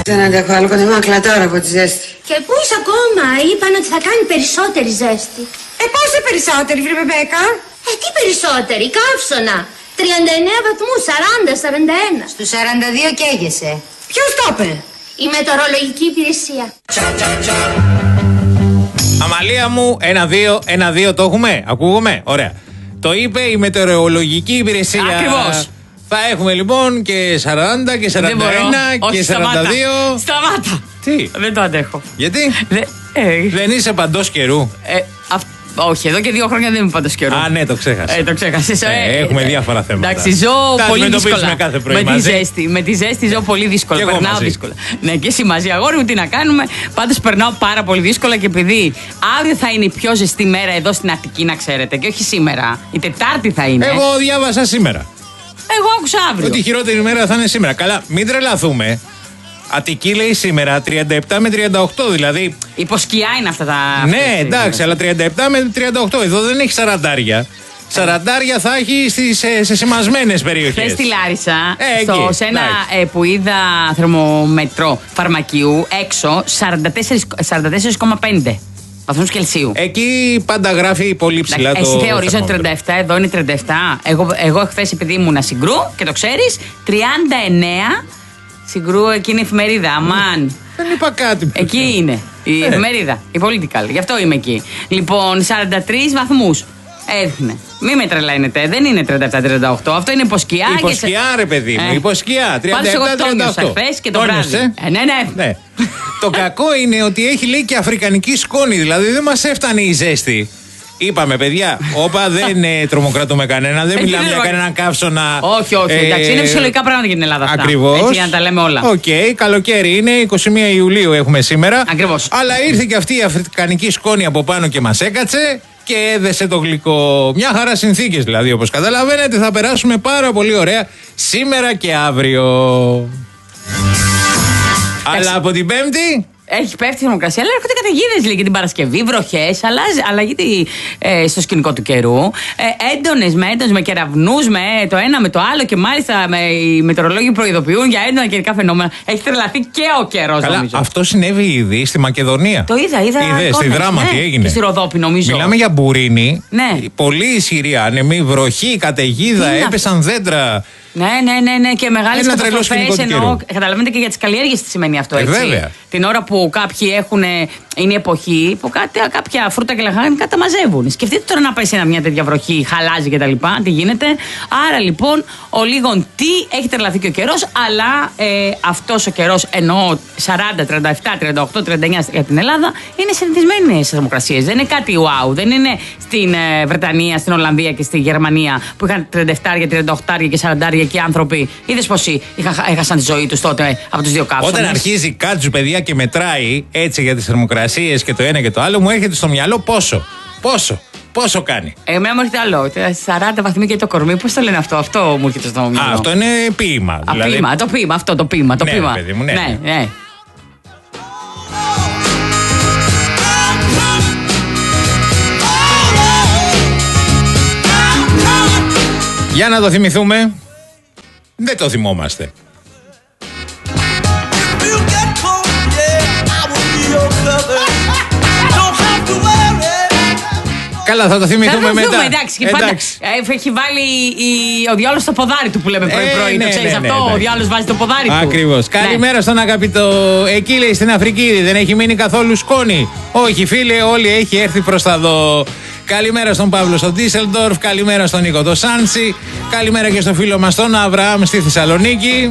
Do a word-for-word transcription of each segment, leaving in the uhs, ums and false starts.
Δεν αντέχω άλλο, κοντά κλατάρα από τη ζέστη. Και πού είσαι ακόμα, είπαν ότι θα κάνει περισσότερη ζέστη. Ε, πόσο περισσότερη, βρε Μπέκα. Ε, τι περισσότερη, καύσωνα. τριάντα εννέα βαθμούς, σαράντα, σαράντα ένα. Στους σαράντα δύο καίγεσαι. Ποιος το είπε? Η μετεωρολογική υπηρεσία. Αμαλία μου, ένα-δύο, ένα-δύο το έχουμε, ακούγομαι, ωραία. Το είπε η μετεωρολογική υπηρεσία. Ακριβώς. Θα έχουμε λοιπόν και σαράντα και σαράντα ένα και σαράντα δύο. Σταμάτα. Τι? Δεν το αντέχω. Γιατί? Δε, ε, Δεν είσαι παντός καιρού. ε, αυ, όχι, εδώ και δύο χρόνια δεν είμαι παντός καιρού. Α, ναι, το ξέχασα. Ε, το ξέχασες. Ε, Ε, έχουμε ε, διάφορα θέματα. Εντάξει, ζω Τα πολύ αντιμετωπίζουμε δύσκολα. κάθε πρωί με, τη μαζί. ζέστη, με τη ζέστη ζω πολύ δύσκολα. Και εγώ Περνάω μαζί. δύσκολα. Ναι, και εσύ μαζί, αγόρι μου, τι να κάνουμε. Πάντως περνάω πάρα πολύ δύσκολα και επειδή αύριο θα είναι η πιο ζεστή μέρα εδώ στην Αττική, να ξέρετε, και όχι σήμερα. Η Τετάρτη θα είναι. Εγώ διάβασα σήμερα. Εγώ άκουσα αύριο. Ότι η χειρότερη μέρα θα είναι σήμερα. Καλά, μην τρελαθούμε. Αττική λέει σήμερα τριάντα επτά με τριάντα οκτώ, δηλαδή. Υποσκιά είναι αυτά τα. Ναι, αυτές, εντάξει, αλλά τριάντα επτά με τριάντα οκτώ. Εδώ δεν έχει σαραντάρια. Σαραντάρια θα έχει στις, σε, σε σημασμένες περιοχές. Χθες στη Λάρισα, Ε, στο, εκεί, σε ένα εντάξει. ε, που είδα θερμομετρό φαρμακείου, έξω σαράντα τέσσερα κόμμα πέντε βαθμούς Κελσίου. Εκεί πάντα γράφει πολύ ψηλά το. Εσύ θεωρείς ότι θερμόμετρο. τριάντα επτά, εδώ είναι τριάντα επτά. Εγώ, εγώ χθες επειδή ήμουνα Συγκρού και το ξέρεις, τριάντα εννέα. Συγκρού, εκείνη η εφημερίδα. Αμάν. Δεν είπα κάτι. Εκεί είναι η εφημερίδα, η Political. Γι' αυτό είμαι εκεί. Λοιπόν, σαράντα τρεις βαθμούς έδειχνε. Μη με τρελαίνετε, δεν είναι τριάντα επτά τριάντα οκτώ. Αυτό είναι υποσκιά. Υποσκιά, ρε παιδί μου, Ε. υποσκιά. Πάντως εγώ τριάντα επτά τριάντα οκτώ. τόνιωσα χθες και το Τόνιωσε. βράδυ. Ε, ναι, ναι. Ναι. Το κακό είναι ότι έχει λέει και αφρικανική σκόνη, δηλαδή δεν μας έφτανε η ζέστη. Είπαμε, παιδιά, όπα δεν ε, τρομοκρατούμε κανένα, δεν Ε, μιλάμε τι για λέω, κανέναν καύσωνα. Όχι, όχι. ε, Εντάξει, είναι φυσιολογικά πράγματα για την Ελλάδα αυτά. Ακριβώς. Έτσι, για να τα λέμε όλα. Οκ, καλοκαίρι είναι, είκοσι μία Ιουλίου έχουμε σήμερα. Ακριβώς. Αλλά ήρθε και αυτή η αφρικανική σκόνη από πάνω και μας έκατσε και έδεσε το γλυκό. Μια χαρά συνθήκες δηλαδή, όπως καταλαβαίνετε, θα περάσουμε πάρα πολύ ωραία σήμερα και αύριο. Αλλά από την Πέμπτη. Έχει πέφτει η θερμοκρασία, αλλά έρχονται καταιγίδες λέει και την Παρασκευή, βροχές, αλλάζει, αλλαγή ε, στο σκηνικό του καιρού. Ε, έντονες με έντονες, με κεραυνούς, με το ένα με το άλλο και μάλιστα με, οι μετεωρολόγοι προειδοποιούν για έντονα καιρικά φαινόμενα. Έχει τρελαθεί και ο καιρός, Καλά, νομίζω. αυτό συνέβη ήδη στη Μακεδονία. Το είδα, είδα. Είδες, στη εικόνες, Δράμα ναι, τι έγινε. Και στη Ροδόπη, νομίζω. Μιλάμε για μπουρίνι. Ναι. Πολύ ισχυρή άνεμη, βροχή, καταιγίδα, Τι είναι έπεσαν δέντρα. Ναι, ναι, ναι, ναι. Και μεγάλες Ένα τρελό σκηνικό καταστροφές του εννοώ. καιρού. Καταλαβαίνετε και για τις καλλιέργειες τι σημαίνει αυτό, Ε, έτσι. βέβαια. Την ώρα που κάποιοι έχουν. Είναι εποχή που κάτι, κάποια φρούτα και λαχάνικα τα μαζεύουν. Σκεφτείτε τώρα να πέσει μια τέτοια βροχή, χαλάζει κτλ. Τι γίνεται. Άρα λοιπόν, ο λίγον τι έχει τρελαθεί και ο καιρός, αλλά ε, αυτός ο καιρός εννοώ σαράντα, τριάντα επτά, τριάντα οκτώ, τριάντα εννέα για την Ελλάδα είναι συνηθισμένες θερμοκρασίες. Δεν είναι κάτι wow. Δεν είναι στην ε, Βρετανία, στην Ολλανδία και στη Γερμανία που είχαν τριάντα επτά, τριάντα οκτώ και σαράντα και οι άνθρωποι. Είδες πόσοι έχασαν τη ζωή τους τότε από τους δύο καύσονες. Όταν αρχίζει κάτσου, παιδιά, και μετράει έτσι για τις θερμοκρασίες και το ένα και το άλλο, μου έρχεται στο μυαλό πόσο. Πόσο. Πόσο κάνει. Εμένα μου έρχεται άλλο. σαράντα βαθμοί και το κορμί. Πώς το λένε αυτό, αυτό μου έρχεται στο μυαλό. Α, αυτό είναι ποίημα. Α, Δηλαδή. ποίημα, το ποίημα, αυτό το ποίημα. Το Ναι, ποίημα. παιδί μου, ναι. ναι, ναι. Για να το θυμηθούμε. Δεν το θυμόμαστε. Καλά, θα το θυμηθούμε Θα μετά. δούμε, εντάξει. Και πάντα, Εντάξει. ε, έχει βάλει η, ο διάολος στο ποδάρι του που λέμε πρωί-πρωί. Ε, ναι, το ξέρεις ναι, ναι, αυτό, ναι. ο διάολος βάζει το ποδάρι του. Ακριβώς. Ναι. Καλημέρα στον αγαπητό. Εκεί λέει στην Αφρική δεν έχει μείνει καθόλου σκόνη. Όχι, φίλε, όλοι έχει έρθει προς τα δω. Καλημέρα στον Παύλο στον Ντίσελντορφ. Καλημέρα στον Νίκο το Σάντσι. Καλημέρα και στο φίλο μας τον Αβραάμ στη Θεσσαλονίκη.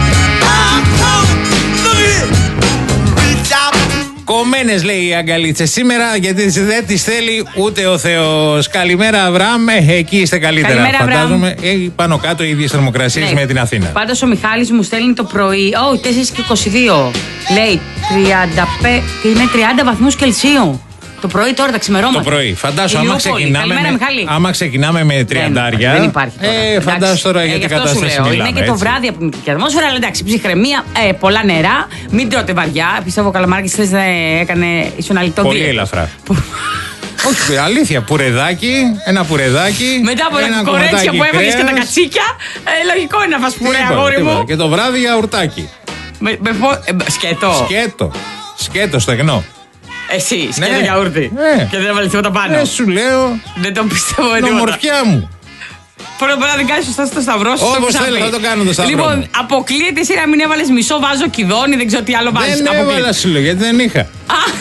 Κομμένες λέει οι αγκαλίτσες σήμερα γιατί δεν τις θέλει ούτε ο Θεός. Καλημέρα Αβραάμ, ε, εκεί είστε καλύτερα. Καλημέρα, φαντάζομαι. Ε, πάνω κάτω οι ίδιες θερμοκρασίες με την Αθήνα. Πάντως ο Μιχάλης μου στέλνει το πρωί. Ω, τέσσερα και είκοσι δύο. Λέει τριάντα πέντε, και είναι τριάντα βαθμούς Κελσίου. Το πρωί τώρα τα ξημερώματα. Το πρωί. Φαντάσου, άμα ξεκινάμε, Καλημέρα, με, Μιχάλη. άμα ξεκινάμε με τριαντάρια. Δεν, δεν υπάρχει τώρα. Ε, φαντάσου τώρα για την κατάσταση μιλάμε. Είναι και το έτσι. βράδυ από την ατμόσφαιρα, αλλά εντάξει, ψυχραιμία, ε, πολλά νερά, μην τρώτε βαριά. Πιστεύω ο Καλαμάρκης χθες ε, έκανε ίσον αλητό Πολύ δίαιτο. ελαφρά. Όχι, αλήθεια. Πουρεδάκι, ένα πουρεδάκι. Μετά από ένα τα κορέτσια κομματάκι που έβαλες και τα κρέας. κατσίκια, ε, λογικό είναι να φας πουρέ, Τίποτα, αγόρι τίποτα. μου. Και το βράδυ γιαουρτάκι. Με, με φο... ε, σκέτο. Σκέτο. Σκέτο στεγνό. Εσύ, σκέτο Ναι. γιαούρτι. Ναι. Και δεν έβαλε τίποτα πάνω. Ναι, σου λέω. Δεν το πιστεύω Είναι τίποτα. ομορφιά μου. Πρώτα απ' όλα δεν κάνεις σωστά στο σταυρό σου. Όπως το θέλω, θα το κάνω το σταυρό Λοιπόν, μου. αποκλείεται εσύ να μην έβαλες μισό βάζο κιδόνι, δεν ξέρω τι άλλο βάζεις. Δεν Αποκλείεται. έβαλα, σου λέω, γιατί δεν είχα.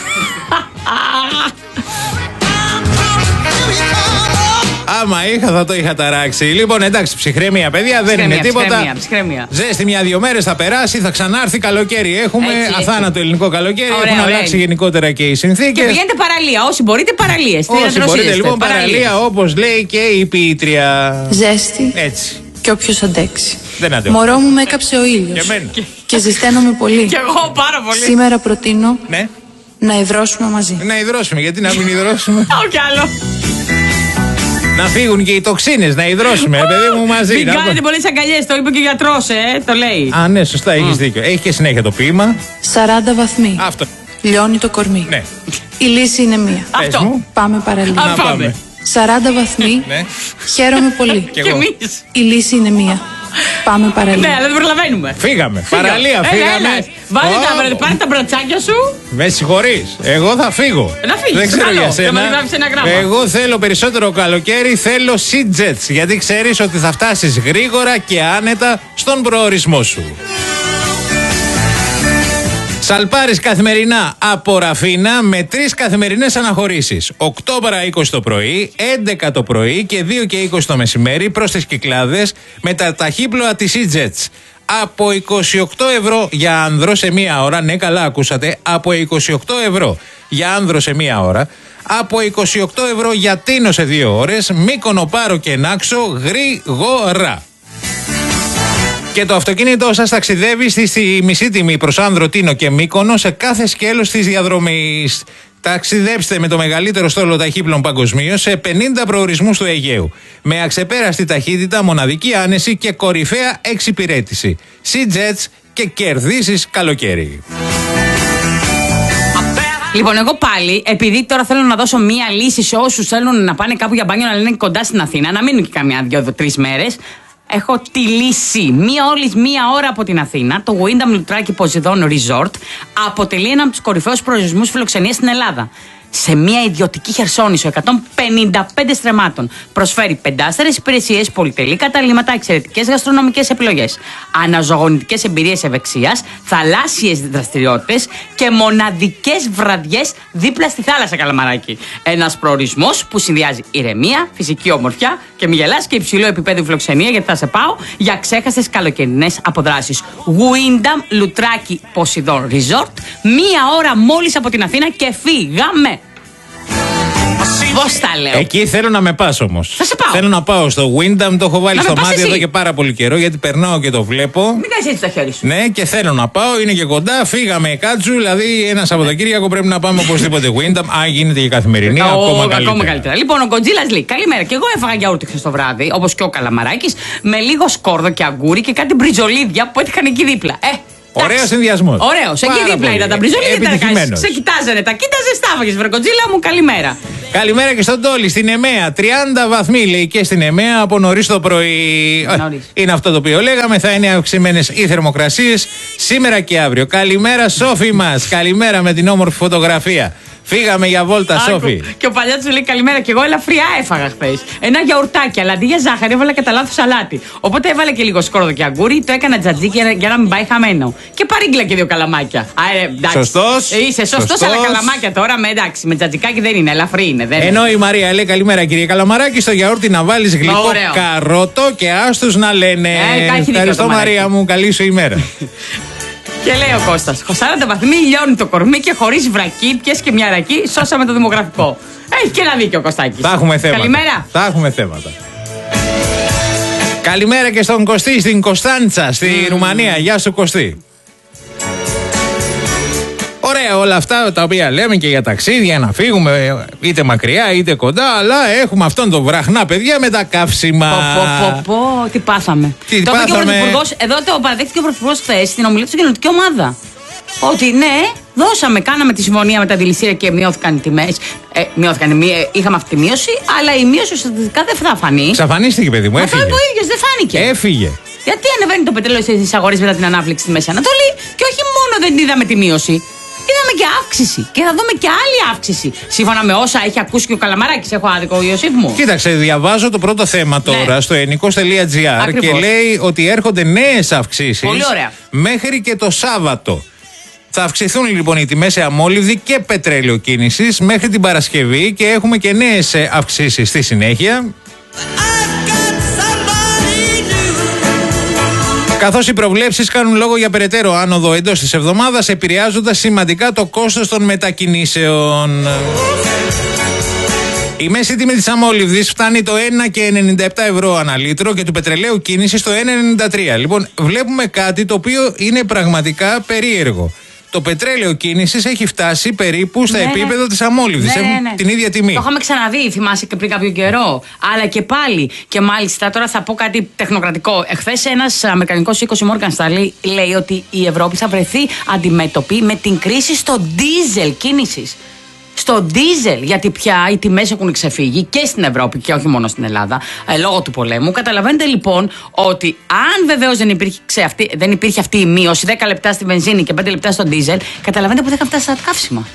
Άμα είχα, θα το είχα ταράξει. Λοιπόν, εντάξει, ψυχραιμία, παιδιά, δεν είναι τίποτα. Ψυχραιμία, ψυχραιμία. Ζέστη μια-δύο μέρες θα περάσει, θα ξανάρθει καλοκαίρι. Έχουμε Έτσι, έτσι. αθάνατο ελληνικό καλοκαίρι. Ωραία, Έχουν ωραία. αλλάξει γενικότερα και οι συνθήκες. Και πηγαίνετε παραλία, όσοι μπορείτε παραλίες. Όσοι μπορείτε, λοιπόν, παραλία, όπως λέει και η ποιήτρια. Ζέστη Έτσι. και όποιος αντέξει. Δεν αντέχω. Μωρό μου με έκαψε ο ήλιος Και εμένα. και ζεσταίνομαι πολύ. Κι εγώ πάρα πολύ. Σήμερα προτείνω Ναι, να ευρώσουμε μαζί. να υδρώσουμε. Γιατί να μην υδρώσουμε. Όχι άλλο. Να φύγουν και οι τοξίνες, να υδρώσουμε, παιδί μου, μαζί. Μην Να- κάνετε πολλές αγκαλιές, το είπε και ο γιατρός, ε, το λέει. Α, ναι, σωστά, έχεις δίκιο. Έχει και συνέχεια το ποίημα. σαράντα βαθμοί. Αυτό. Λιώνει το κορμί. Ναι. Η λύση είναι μία. Πες Αυτό. μου. Πάμε παραλία. Α, Να πάμε. πάμε. σαράντα βαθμοί. Ναι. Χαίρομαι πολύ. Και Και εγώ. εμείς. Η λύση είναι μία. Πάμε Ναι, παραλία. αλλά δεν προλαβαίνουμε. Φύγαμε. Παραλία, Έλα, φύγαμε. έλα. Βάλε Ω, τα, πάρε τα μπρατσάκια σου. Με συγχωρείς. Εγώ θα φύγω. Να φύγεις, Δεν ξέρω καλό. για Θα σένα. μας γράψεις ένα γράμμα. Εγώ θέλω περισσότερο καλοκαίρι, θέλω Sea-Jets. Γιατί ξέρεις ότι θα φτάσεις γρήγορα και άνετα στον προορισμό σου. Σαλπάρεις καθημερινά από Ραφίνα με τρεις καθημερινές αναχωρήσεις. οκτώ παρά είκοσι το πρωί, έντεκα το πρωί και δύο και είκοσι το μεσημέρι προς τις Κυκλάδες με τα ταχύπλοα της Sea-Jets. Από είκοσι οκτώ ευρώ για άνδρο σε μία ώρα, ναι καλά ακούσατε, από είκοσι οκτώ ευρώ για άνδρο σε μία ώρα, από είκοσι οκτώ ευρώ για Τίνο σε δύο ώρες, Μύκονο, Πάρο και Νάξο γρήγορα. Και το αυτοκίνητό σας ταξιδεύει στη, στη μισή τιμή προς άνδρο, Τίνο και Μύκονο σε κάθε σκέλος της διαδρομής. Ταξιδέψτε με το μεγαλύτερο στόλο ταχύπλων παγκοσμίως σε πενήντα προορισμούς του Αιγαίου. Με αξεπέραστη ταχύτητα, μοναδική άνεση και κορυφαία εξυπηρέτηση. Sea-Jets και κερδίσεις καλοκαίρι. Λοιπόν, εγώ πάλι, επειδή τώρα θέλω να δώσω μία λύση σε όσους θέλουν να πάνε κάπου για μπάνιο, να λένε κοντά στην Αθήνα, να μείνουν και καμιά δύο-τρει μέρες. Έχω τη λύση. Μία όλη μία ώρα από την Αθήνα, το Wyndham Λουτράκι Poseidon Resort αποτελεί ένα από τους κορυφαίους προορισμούς φιλοξενίας στην Ελλάδα. Σε μια ιδιωτική χερσόνησο εκατόν πενήντα πέντε στρεμμάτων. Προσφέρει πεντάστερες υπηρεσίες, πολυτελή καταλύματα, εξαιρετικές γαστρονομικές επιλογές, αναζωογονητικές εμπειρίες ευεξίας, θαλάσσιες δραστηριότητες και μοναδικές βραδιές δίπλα στη θάλασσα, Καλαμαράκι. Ένας προορισμός που συνδυάζει ηρεμία, φυσική ομορφιά και μη γελάς και υψηλό επίπεδο φιλοξενία, γιατί θα σε πάω για ξέχαστες καλοκαιρινές αποδράσεις. Wyndham Λουτράκι Poseidon Resort, μία ώρα μόλις από την Αθήνα και φύγαμε. Πώς τα λέω. Εκεί θέλω να με πας όμως. Θα σε πάω. Θέλω να πάω στο Wyndham, το έχω βάλει Να στο με πας μάτι εσύ. εδώ και πάρα πολύ καιρό γιατί περνάω και το βλέπω. Μην κάνεις έτσι το χέρι σου. Ναι, και θέλω να πάω, είναι και κοντά. Φύγαμε κάτσου, δηλαδή ένα Σαββατοκύριακο πρέπει να πάμε οπωσδήποτε Wyndham. Αν γίνεται και καθημερινή, Ο- ακόμα καλύτερα. ακόμα καλύτερα. Λοιπόν, ο Γκοντζίλας λέει: καλημέρα. Και εγώ έφαγα γιαούρτι χθες το βράδυ, όπως και ο Καλαμαράκης, με λίγο σκόρδο και αγκούρι και κάτι μπριζολίδια που έτυχαν εκεί δίπλα. Ε, Ωραίος συνδυασμός. Ωραίος. Εκεί Πάρα δίπλα πολύ. ήταν τα μπριζολίδια. Τι να κάνεις. Επιτυχημένος. Σε κοιτάζανε, τα κοίταζε, στάβαγες. Βρε Γκοντζίλα μου, καλημέρα. Καλημέρα και στον Τόλι, στην Εμέα. τριάντα βαθμοί λέει και στην Εμέα από νωρί το πρωί. Νωρίς. Είναι αυτό το οποίο λέγαμε. Θα είναι αυξημένες οι θερμοκρασίες σήμερα και αύριο. Καλημέρα, Σόφη μας. Καλημέρα με την όμορφη φωτογραφία. Φύγαμε για βόλτα, Άκου. Σόφη. Και ο παλιάτσος λέει καλημέρα. Και εγώ ελαφριά έφαγα χθες. Ένα γιαουρτάκι, αλλά αντί για ζάχαρη έβαλα κατά λάθος σαλάτι. Οπότε έβαλε και λίγο σκόρδο και αγκούρι, το έκανα τζατζίκι για, για να μην πάει χαμένο. Και παρήγγειλα και δύο καλαμάκια. Α, ε, εντάξει. Σωστός. Ε, Είσαι σωστός, Σωστός. αλλά καλαμάκια τώρα με εντάξει. Με τζατζικάκι δεν είναι, ελαφρύ είναι. Δεν είναι. Ενώ η Μαρία λέει καλημέρα κύριε Καλαμαράκη, στο γιαούρτι να βάλεις γλυκό Ωραίο. καρότο και άστους να λένε. Ε, έχει δίκιο Ευχαριστώ το Μαράκι. Μαρία μου, καλή σου ημέρα. Και λέει ο Κώστας: σαράντα βαθμοί, λιώνει το κορμί και χωρίς βρακί, πιες και μια ρακή, σώσαμε το δημογραφικό. Έχει και ένα δίκιο ο Κωστάκης. Θα έχουμε θέματα. Καλημέρα. Θα έχουμε θέματα. Καλημέρα και στον Κωστή, στην Κωνσταντσα, στη Ρουμανία. Γεια σου Κωστή. Ωραία όλα αυτά τα οποία λέμε και για ταξίδια, να φύγουμε είτε μακριά είτε κοντά, αλλά έχουμε αυτόν τον βραχνά παιδιά με τα καύσιμα. Πω, πω, πω, πω, τι πάθαμε. Τι το είπε και ο πάθαμε. Πρωθυπουργός, εδώ το παραδέχτηκε ο Πρωθυπουργός χθες στην ομιλία του στην κοινωνική ομάδα. Ότι ναι, δώσαμε, κάναμε τη συμφωνία με τα αντιληστήρια και μειώθηκαν οι τιμές. Ε, μειώθηκαν, ε, είχαμε αυτή τη μείωση, αλλά η μείωση ουσιαστικά δεν θα φανεί. Ξαφανίστηκε παιδί μου, Αυτό έφυγε. είπε ο ίδιος, δεν φάνηκε. Έφυγε. Γιατί ανεβαίνει το πετρέλαιο στις αγορές μετά την ανάφλεξη στη Μέση Ανατολή και όχι μόνο δεν είδαμε τη μείωση. Είδαμε και αύξηση. Και θα δούμε και άλλη αύξηση. Σύμφωνα με όσα έχει ακούσει και ο Καλαμαράκης. Έχω άδικο, Ιωσήφ μου? Κοίταξε, διαβάζω το πρώτο θέμα τώρα ναι. στο ενικός τελεία τζι άρ και λέει ότι έρχονται νέες αυξήσεις. Πολύ ωραία. Μέχρι και το Σάββατο. Θα αυξηθούν λοιπόν οι τιμές σε αμόλυβδη και πετρέλαιο κίνησης μέχρι την Παρασκευή και έχουμε και νέες αυξήσεις στη συνέχεια. Καθώς οι προβλέψεις κάνουν λόγο για περαιτέρω άνοδο εντός της εβδομάδας, επηρεάζοντας σημαντικά το κόστος των μετακινήσεων. Η μέση τιμή της αμόλυβδης φτάνει το ένα και ενενήντα επτά ευρώ ανά λίτρο και του πετρελαίου κίνησης το ένα και ενενήντα τρία. Λοιπόν, βλέπουμε κάτι το οποίο είναι πραγματικά περίεργο. Το πετρέλαιο κίνησης έχει φτάσει περίπου στα ναι, επίπεδα ναι. της αμόλυβδης. Ναι, Έχουν ναι, ναι. την ίδια τιμή. Το είχαμε ξαναδεί, θυμάσαι και πριν κάποιο καιρό. Αλλά και πάλι. Και μάλιστα τώρα θα πω κάτι τεχνοκρατικό. Εχθές ένας αμερικανικός οίκος, η Morgan Stanley, λέει ότι η Ευρώπη θα βρεθεί αντιμέτωπη με την κρίση στο ντίζελ κίνησης. Στο ντίζελ, γιατί πια οι τιμές έχουν ξεφύγει και στην Ευρώπη και όχι μόνο στην Ελλάδα, ε, λόγω του πολέμου. Καταλαβαίνετε λοιπόν ότι αν βεβαίως δεν υπήρχε, αυτή, δεν υπήρχε αυτή η μείωση, δέκα λεπτά στη βενζίνη και πέντε λεπτά στο ντίζελ, καταλαβαίνετε που δεν είχαν φτάσει στα καύσιμα.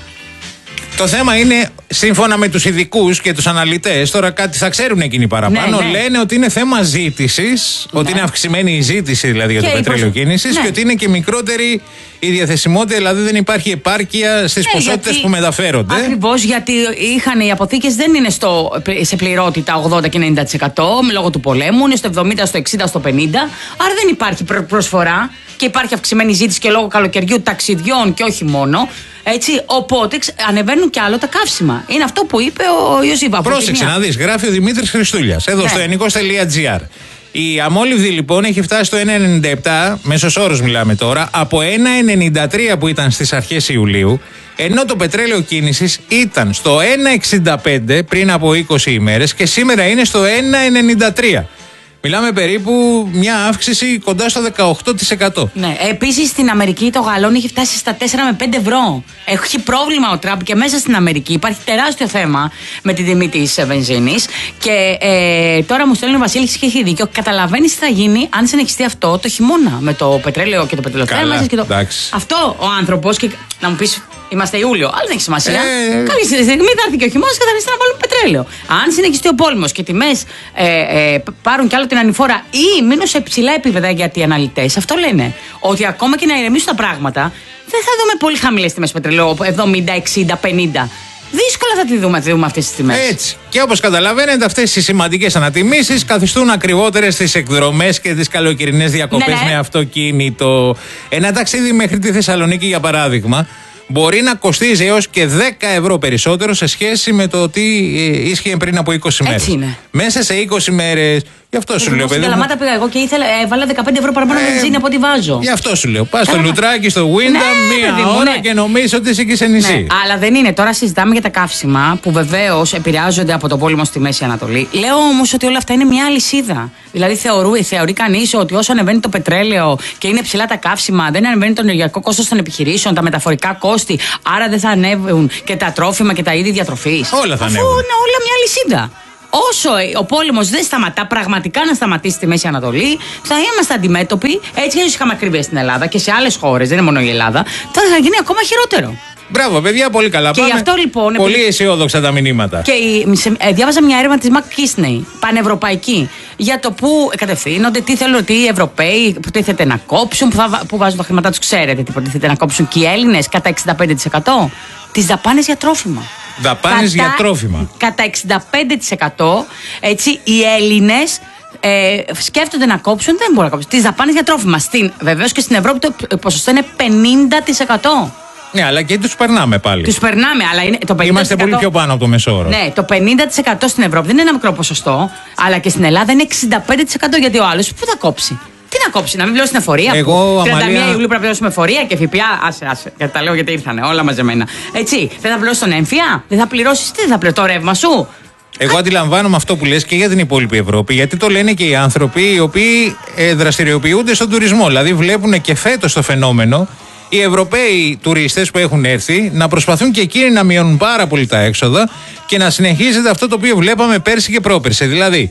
Το θέμα είναι, σύμφωνα με τους ειδικούς και τους αναλυτές, τώρα κάτι θα ξέρουν εκείνοι παραπάνω, ναι, ναι. λένε ότι είναι θέμα ζήτησης, ναι. ότι είναι αυξημένη η ζήτηση δηλαδή για το πετρέλαιο κίνησης ναι. και ότι είναι και μικρότερη η διαθεσιμότητα, δηλαδή δεν υπάρχει επάρκεια στις ναι, ποσότητες γιατί, που μεταφέρονται. Ακριβώς, γιατί είχαν οι αποθήκες δεν είναι στο, σε πληρότητα ογδόντα και ενενήντα τοις εκατό λόγω του πολέμου, είναι στο εβδομήντα, στο εξήντα, στο πενήντα, άρα δεν υπάρχει προσφορά και υπάρχει αυξημένη ζήτηση και λόγω καλοκαιριού, ταξιδιών και όχι μόνο. Έτσι, οπότε ανεβαίνουν κι άλλο τα καύσιμα. Είναι αυτό που είπε ο Ιωσήφ. Πρόσεξε να δεις, γράφει ο Δημήτρης Χριστούλιας εδώ ναι. στο ενικός τελεία τζι άρ. Η αμόλυβδη λοιπόν έχει φτάσει στο ένα και ενενήντα επτά, μέσος όρος μιλάμε τώρα, από ένα και ενενήντα τρία που ήταν στις αρχές Ιουλίου, ενώ το πετρέλαιο κίνησης ήταν στο ένα και εξήντα πέντε πριν από είκοσι ημέρες και σήμερα είναι στο ένα και ενενήντα τρία. Μιλάμε περίπου μια αύξηση κοντά στο δεκαοκτώ τοις εκατό. Ναι. Επίσης στην Αμερική το γαλόνι έχει φτάσει στα τέσσερα με πέντε ευρώ. Έχει πρόβλημα ο Τραμπ και μέσα στην Αμερική. Υπάρχει τεράστιο θέμα με την τιμή της βενζίνης. Και ε, τώρα μου στέλνει ο Βασίλης και έχει δίκιο. Καταλαβαίνεις τι θα γίνει αν συνεχιστεί αυτό το χειμώνα με το πετρέλαιο και το πετρελαιοθέρμανσης. Το... Αυτό ο άνθρωπος. Και να μου πεις. Είμαστε Ιούλιο, αλλά δεν έχει σημασία. Ε... Κάποια στιγμή θα έρθει και ο χειμώνας και θα χρειαστεί να βάλουμε πετρέλαιο. Αν συνεχιστεί ο πόλεμος και οι τιμές ε, ε, πάρουν κι άλλο την ανηφόρα ή μείνουν σε ψηλά επίπεδα, γιατί οι αναλυτές αυτό λένε. Ότι ακόμα και να ηρεμήσουν τα πράγματα, δεν θα δούμε πολύ χαμηλές τιμές πετρελαίου, εβδομήντα, εξήντα, πενήντα. Δύσκολα θα τη δούμε, θα δούμε αυτές τις τιμές. Έτσι. Και όπως καταλαβαίνετε, αυτές οι σημαντικές ανατιμήσεις καθιστούν ακριβότερες τις εκδρομές και τις καλοκαιρινές διακοπές ναι, ναι. με αυτοκίνητο. Ένα ταξίδι μέχρι τη Θεσσαλονίκη, για παράδειγμα, μπορεί να κοστίζει έως και δέκα ευρώ περισσότερο σε σχέση με το τι ίσχυε πριν από είκοσι μέρες. Έτσι είναι. Μέσα σε είκοσι μέρες. Γι' αυτό σου λέω, παιδί. Στην Καλαμάτα πήγα εγώ και ήθελα, έβαλα δεκαπέντε ευρώ παραπάνω ε, βενζίνη από ό,τι βάζω. Γι' αυτό σου λέω. Πας στο Λουτράκι, στο Windham, ναι, μία ώρα ναι. και νομίζεις ότι είσαι εκεί σε νησί. Ναι, αλλά δεν είναι. Τώρα συζητάμε για τα καύσιμα που βεβαίως επηρεάζονται από το πόλεμο στη Μέση Ανατολή. Λέω όμως ότι όλα αυτά είναι μια αλυσίδα. Δηλαδή θεωρεί, θεωρεί κανείς ότι όσο ανεβαίνει το πετρέλαιο και είναι ψηλά τα καύσιμα, δεν ανεβαίνει το ενεργειακό κόστος των επιχειρήσεων, τα μεταφορικά κόστη, άρα δεν θα ανέβουν και τα τρόφιμα και τα είδη διατροφής. Όλα θα ανέβουν. Αφού είναι όλα μια αλυσίδα. Όσο ο πόλεμος δεν σταματά πραγματικά να σταματήσει στη Μέση Ανατολή, θα είμαστε αντιμέτωποι. Έτσι και είχαμε ακρίβεια στην Ελλάδα και σε άλλες χώρες, δεν είναι μόνο η Ελλάδα, τώρα θα γίνει ακόμα χειρότερο. Μπράβο, παιδιά, πολύ καλά. Και πάμε. Γι' αυτό, λοιπόν, πολύ επειδή... αισιόδοξα τα μηνύματα. Και ε, διάβαζα μια έρευνα της McKinsey, πανευρωπαϊκή, για το πού κατευθύνονται, τι θέλουν ότι οι Ευρωπαίοι που προτίθεται να κόψουν, που, θα, που βάζουν τα χρήματά τους. Ξέρετε τι προτίθεται να κόψουν και οι Έλληνες κατά εξήντα πέντε τοις εκατό τις δαπάνες για τρόφιμα. Δαπάνες για τρόφιμα. Κατά εξήντα πέντε τοις εκατό έτσι, οι Έλληνες ε, σκέφτονται να κόψουν, δεν μπορούν να κόψουν τις δαπάνες για τρόφιμα. Στην, βεβαίως και στην Ευρώπη το ποσοστό είναι πενήντα τοις εκατό. Ναι, αλλά και τους περνάμε πάλι. Τους περνάμε, αλλά είναι το πενήντα τοις εκατό. Είμαστε πολύ πιο πάνω από το μέσο όρο. Ναι, το πενήντα τοις εκατό στην Ευρώπη δεν είναι ένα μικρό ποσοστό, αλλά και στην Ελλάδα είναι εξήντα πέντε τοις εκατό, γιατί ο άλλος πού θα κόψει. Τι να κόψει, να μην πληρώσει την εφορία. Εγώ, τριάντα μία Αμαλία... Ιουλίου πρέπει να πληρώσουμε εφορία και ΦΠΑ. Άσε, άσε. Γιατί τα λέω γιατί ήρθανε όλα μαζεμένα. Έτσι, δεν θα πληρώσει τον έμφυα, δεν θα πληρώσει. Τι θα πληρώσει το ρεύμα σου. Εγώ αντιλαμβάνομαι αυτό που λες και για την υπόλοιπη Ευρώπη, γιατί το λένε και οι άνθρωποι οι οποίοι ε, δραστηριοποιούνται στον τουρισμό. Δηλαδή, βλέπουν και φέτος το φαινόμενο οι Ευρωπαίοι τουρίστες που έχουν έρθει να προσπαθούν και εκείνοι να μειώνουν πάρα πολύ τα έξοδα και να συνεχίζεται αυτό το οποίο βλέπαμε πέρσι και πρόπερσι. Δηλαδή,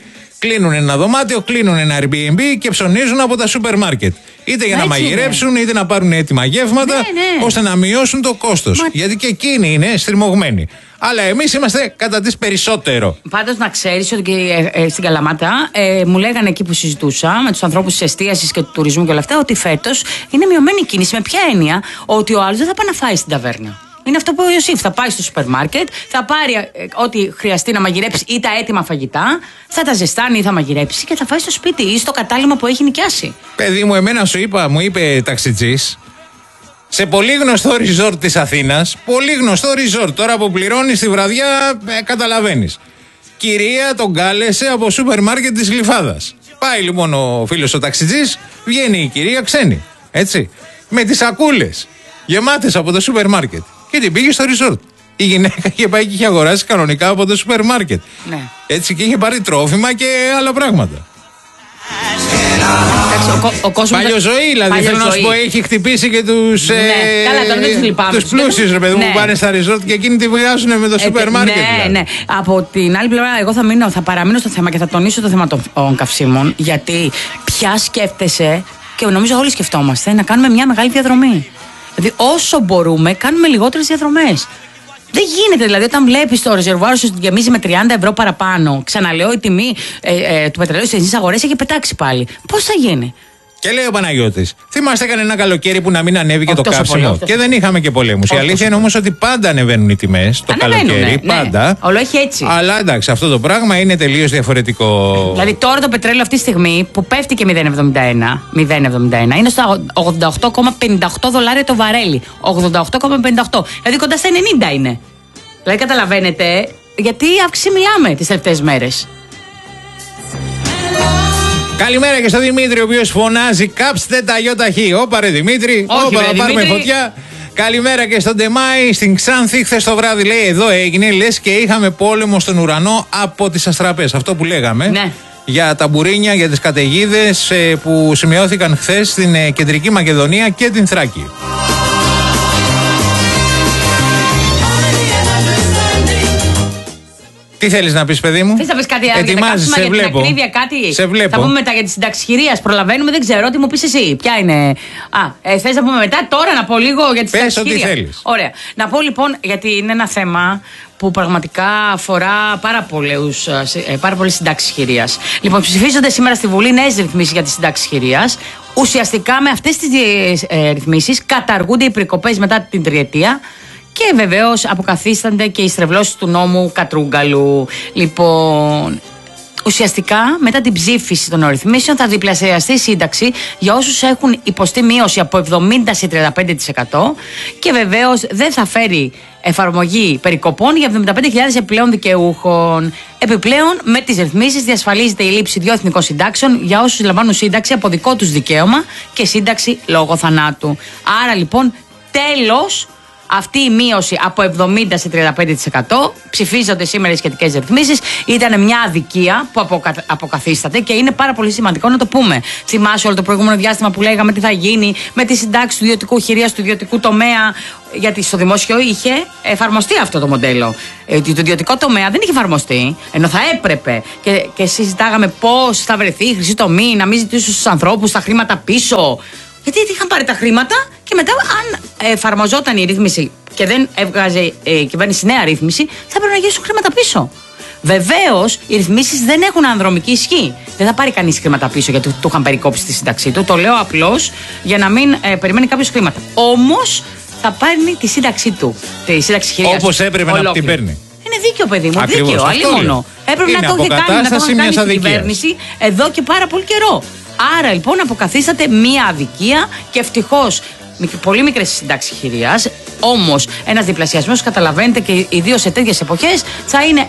Κλείνουν ένα δωμάτιο, κλείνουν ένα Airbnb και ψωνίζουν από τα σούπερ μάρκετ. Είτε για να Έτσι μαγειρέψουν, είναι. είτε να πάρουν έτοιμα γεύματα, Ναι, ναι. ώστε να μειώσουν το κόστος. Μα... Γιατί και εκείνοι είναι στριμωγμένοι. Αλλά εμείς είμαστε κατά τις περισσότερο. Πάντως να ξέρεις ότι και, ε, ε, στην Καλαμάτα ε, μου λέγανε εκεί που συζητούσα με τους ανθρώπους της εστίασης και του τουρισμού και όλα αυτά ότι φέτος είναι μειωμένη κίνηση. Με ποια έννοια? Ότι ο άλλος δεν θα πάει να φάει στην ταβέρνα. Είναι αυτό που ο Ιωσήφ θα πάει στο σούπερ μάρκετ, θα πάρει ε, ό,τι χρειαστεί να μαγειρέψει ή τα έτοιμα φαγητά, θα τα ζεστάνει ή θα μαγειρέψει και θα φάει στο σπίτι ή στο κατάλημα που έχει νοικιάσει. Παιδί μου, εμένα σου είπα, μου είπε ταξιτζής, σε πολύ γνωστό ριζόρτ της Αθήνας, πολύ γνωστό ριζόρτ, τώρα που πληρώνεις τη βραδιά, ε, καταλαβαίνεις. Κυρία τον κάλεσε από σούπερ μάρκετ της Γλυφάδας. Πάει λοιπόν ο φίλος ο ταξιτζής, βγαίνει η κυρία ξένη, έτσι, με τις σακούλες γεμάτες από το σούπερ μάρκετ και την πήγε στο ριζόρτ. Η γυναίκα είχε πάει και είχε αγοράσει κανονικά από το σούπερ μάρκετ. Ναι. Έτσι και είχε πάρει τρόφιμα και άλλα πράγματα. Ο, ο κόσμος... Παλιοζωή, δηλαδή θέλω να σου πω, έχει χτυπήσει και τους, Ναι, ε, καλά, τώρα δεν τους λυπάμαι. τους πλούσιους, ρε παιδί μου, Ναι. που πάνε στα ριζόρτ και εκείνοι τη βγάζουν με το σούπερ μάρκετ. Ναι, δηλαδή. ναι. Από την άλλη πλευρά, εγώ θα, μείνω, θα παραμείνω στο θέμα και θα τονίσω το θέμα των καυσίμων, γιατί πια σκέφτεσαι, και νομίζω όλοι σκεφτόμαστε, να κάνουμε μια μεγάλη διαδρομή. Δηλαδή, όσο μπορούμε, κάνουμε λιγότερες διαδρομές. Δεν γίνεται δηλαδή όταν βλέπει το ρεζερβουάρο σου γεμίζει με τριάντα ευρώ παραπάνω. Ξαναλέω, η τιμή ε, ε, του πετρελαίου στις ελληνικές αγορές έχει πετάξει πάλι. Πώς θα γίνει? Και λέει ο Παναγιώτης, θυμάστε κανένα καλοκαίρι που να μην ανέβηκε Όχι το τόσο καύσιμο? πολύ, Και δεν είχαμε και πολέμους. Η Όχι αλήθεια τόσο είναι όμως ότι πάντα ανεβαίνουν οι τιμές το Ανεβαίνουνε, καλοκαίρι. ναι. Πάντα. Όλο έχει έτσι. Αλλά εντάξει, αυτό το πράγμα είναι τελείως διαφορετικό. Δηλαδή τώρα το πετρέλαιο αυτή τη στιγμή που πέφτει και μηδέν κόμμα εβδομήντα ένα είναι στα ογδόντα οκτώ κόμμα πενήντα οκτώ δολάρια το βαρέλι. ογδόντα οκτώ κόμμα πενήντα οκτώ. Δηλαδή κοντά στα ενενήντα είναι. Δηλαδή καταλαβαίνετε γιατί αύξηση μιλάμε τις τελευταίες μέρες. Καλημέρα και στο Δημήτρη, ο οποίος φωνάζει κάψτε τα γιοταχή. Όπα ρε Δημήτρη, Όχι, όπα ρε, να πάρουμε Δημήτρη. φωτιά. Καλημέρα και στον Ντεμάη, στην Ξάνθη. Χθες το βράδυ λέει εδώ έγινε, λες και είχαμε πόλεμο στον ουρανό από τις αστραπές. Αυτό που λέγαμε. Ναι. Για τα μπουρίνια, για τις καταιγίδες ε, που σημειώθηκαν χθες στην ε, Κεντρική Μακεδονία και την Θράκη. Τι θέλεις να πεις, παιδί μου? Θες να πεις κάτι άλλο για τα Ετοιμάζεις, κάψιμα, σε για την βλέπω. ακρίβεια, κάτι? Σε βλέπω. Θα πούμε μετά για τη συντάξη χειρίας. Προλαβαίνουμε, δεν ξέρω, τι μου πεις εσύ. Ποια είναι. Α, ε, θες να πούμε μετά, τώρα να πω λίγο για τη Πες συντάξη ό,τι χειρίας. θέλεις. Ωραία. Να πω λοιπόν, γιατί είναι ένα θέμα που πραγματικά αφορά πάρα, πολλούς, ε, πάρα πολλές συντάξεις χειρίας. Λοιπόν, ψηφίζονται σήμερα στη Βουλή νέες ρυθμίσεις για τις συντάξεις χειρίας. Ουσιαστικά με αυτές τις ε, ρυθμίσεις καταργούνται οι περικοπές μετά την τριετία. Και βεβαίως αποκαθίστανται και οι στρεβλώσεις του νόμου Κατρούγκαλου. Λοιπόν, ουσιαστικά μετά την ψήφιση των ρυθμίσεων θα διπλασιαστεί η σύνταξη για όσους έχουν υποστεί μείωση από εβδομήντα σε τριάντα πέντε τοις εκατό και βεβαίως δεν θα φέρει εφαρμογή περικοπών για εβδομήντα πέντε χιλιάδες επιπλέον δικαιούχων. Επιπλέον, με τις ρυθμίσεις διασφαλίζεται η λήψη δύο εθνικών συντάξεων για όσους λαμβάνουν σύνταξη από δικό τους δικαίωμα και σύνταξη λόγω θανάτου. Άρα λοιπόν, τέλος. Αυτή η μείωση από εβδομήντα σε τριάντα πέντε τοις εκατό ψηφίζονται σήμερα οι σχετικές ρυθμίσεις. Ήταν μια αδικία που αποκα... αποκαθίσταται και είναι πάρα πολύ σημαντικό να το πούμε. Θυμάσαι όλο το προηγούμενο διάστημα που λέγαμε τι θα γίνει με τη συντάξη του ιδιωτικού χειρίας, του ιδιωτικού τομέα. Γιατί στο δημόσιο είχε εφαρμοστεί αυτό το μοντέλο. Ε, το ιδιωτικό τομέα δεν είχε εφαρμοστεί, ενώ θα έπρεπε. Και, και συζητάγαμε πώς θα βρεθεί η χρυσή τομή, να μην ζητήσουν στους ανθρώπους τα χρήματα πίσω. Γιατί είχαν πάρει τα χρήματα και μετά, αν εφαρμοζόταν η ρύθμιση και δεν έβγαζε ε, η κυβέρνηση νέα ρύθμιση, θα έπρεπε να γυρίσουν χρήματα πίσω. Βεβαίως, οι ρυθμίσεις δεν έχουν ανδρομική ισχύ. Δεν θα πάρει κανείς χρήματα πίσω γιατί του είχαν περικόψει τη σύνταξή του. Το λέω απλώς για να μην ε, περιμένει κάποιος χρήματα. Όμως, θα παίρνει τη σύνταξή του. Τη σύνταξη χειρίας. Όπως έπρεπε να την παίρνει. Είναι δίκαιο, παιδί μου. Ακριβώς, δίκαιο. αυτό Αλλήμονο. λέω. Έπρεπε Είναι να το είχε κάνει, να το αποκατάσταση είχε κάνει μιας στην αδικίας. κυβέρνηση εδώ και πάρα πολύ καιρό. Άρα λοιπόν αποκαθίσταται μία αδικία και ευτυχώς πολύ μικρές συντάξεις χειρίας. Όμως ένας διπλασιασμός, καταλαβαίνετε, και ιδίως σε τέτοιες εποχές θα είναι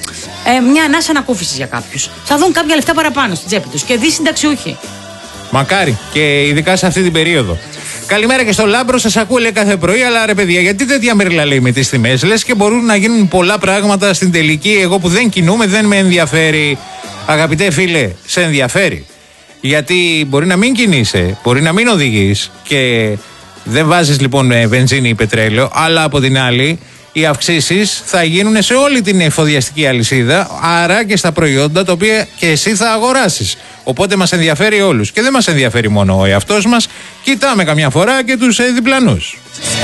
ε, μια ανάσα ανακούφισης για κάποιους. Θα δουν κάποια λεφτά παραπάνω στην τσέπη τους και δει συνταξιούχοι. Μακάρι και ειδικά σε αυτή την περίοδο. Καλημέρα και στο Λάμπρο, σας ακούω λέει κάθε πρωί, αλλά ρε παιδιά, γιατί τέτοια μερλα λέει με τις τιμές? Λες και μπορούν να γίνουν πολλά πράγματα στην τελική. Εγώ που δεν κινούμαι, δεν με ενδιαφέρει. Αγαπητέ φίλε, σε ενδιαφέρει. Γιατί μπορεί να μην κινείσαι, μπορεί να μην οδηγείς και δεν βάζεις λοιπόν βενζίνη ή πετρέλαιο, αλλά από την άλλη οι αυξήσεις θα γίνουν σε όλη την εφοδιαστική αλυσίδα, άρα και στα προϊόντα τα οποία και εσύ θα αγοράσεις. Οπότε μας ενδιαφέρει όλους. Και δεν μας ενδιαφέρει μόνο ο εαυτός μας, κοιτάμε καμιά φορά και τους ε, διπλανούς.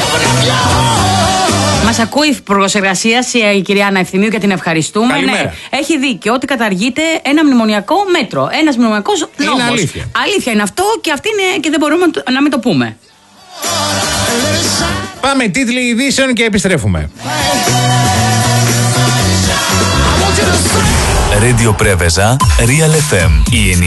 Μας ακούει η Υπουργός Εργασίας, η κυρία Άννα Ευθυμίου, και την ευχαριστούμε. Καλημέρα. Ναι, έχει δίκιο ότι καταργείται ένα μνημονιακό μέτρο. Ένας μνημονιακός νόμος. Είναι αλήθεια. Αλήθεια είναι αυτό και αυτή είναι και δεν μπορούμε να μην το πούμε. Πάμε τίτλοι ειδήσεων και επιστρέφουμε. Radio Preveza, Real εφ εμ. Η